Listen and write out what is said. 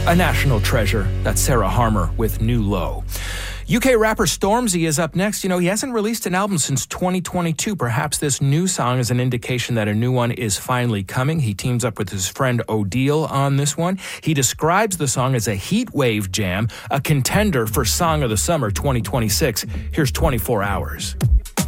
a national treasure. That's Sarah Harmer with New Low. UK rapper Stormzy is up next. He hasn't released an album since 2022. Perhaps this new song is an indication that a new one is finally coming. He teams up with his friend Odile on this one. He describes the song as a heatwave jam, a contender for Song of the Summer 2026. Here's 24 Hours.